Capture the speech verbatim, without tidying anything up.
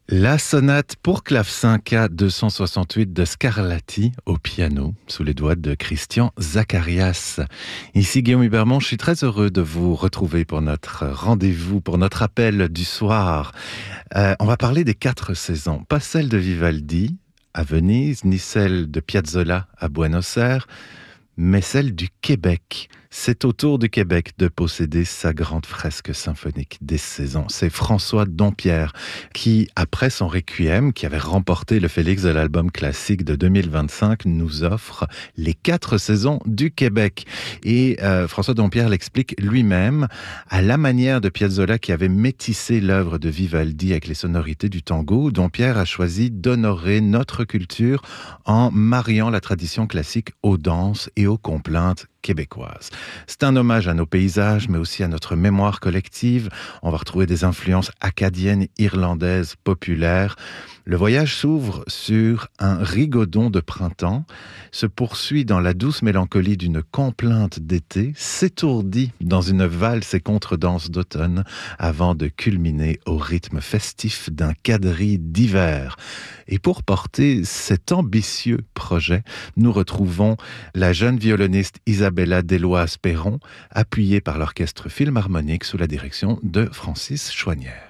La sonate pour clavecin K deux cent soixante-huit de Scarlatti au piano, sous les doigts de Christian Zacharias. Ici Guillaume Hubermont, je suis très heureux de vous retrouver pour notre rendez-vous, pour notre appel du soir. Euh, on va parler des quatre saisons, pas celle de Vivaldi à Venise, ni celle de Piazzolla à Buenos Aires, mais celle du Québec. C'est au tour du Québec de posséder sa grande fresque symphonique des saisons. C'est François Dompierre qui, après son Requiem, qui avait remporté le Félix de l'album classique de deux mille vingt-cinq, nous offre les quatre saisons du Québec. Et euh, François Dompierre l'explique lui-même, à la manière de Piazzolla qui avait métissé l'œuvre de Vivaldi avec les sonorités du tango. Dompierre a choisi d'honorer notre culture en mariant la tradition classique aux danses et aux complaintes québécoises. C'est un hommage à nos paysages, mais aussi à notre mémoire collective. On va retrouver des influences acadiennes, irlandaises, populaires. Le voyage s'ouvre sur un rigodon de printemps, se poursuit dans la douce mélancolie d'une complainte d'été, s'étourdit dans une valse et contredanse d'automne, avant de culminer au rythme festif d'un quadrille d'hiver. Et pour porter cet ambitieux projet, nous retrouvons la jeune violoniste Isabella Deloise-Perron, appuyée par l'orchestre philharmonique sous la direction de Francis Chouanière.